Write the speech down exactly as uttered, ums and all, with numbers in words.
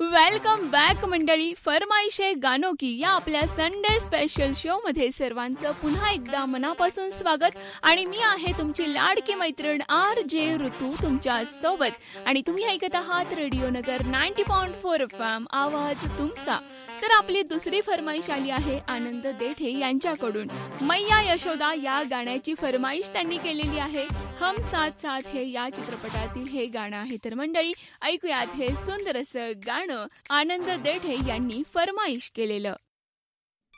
Welcome back मंडळी. फरमाईशे गानो की या आपल्या संडे स्पेशल शो मध्ये सर्वांचं पुन्हा एकदा मनापासून स्वागत. आणि मी आहे तुमची लाडकी मैत्रीण आर जे ऋतू तुमच्या सोबत. आणि तुम्ही ऐकत आहात रेडिओ नगर ninety point four F M, आवाज तुमचा. तर आपली दुसरी फरमाईश आली आहे आनंद देठे यांच्याकडून. मैया यशोदा या गाण्याची फरमाईश त्यांनी केलेली आहे. हम साथ साथ हे या चित्रपटातील हे गाणं आहे. तर मंडळी ऐकूयात हे सुंदर असं गाणं आनंद देठे यांनी फरमाईश केलेलं.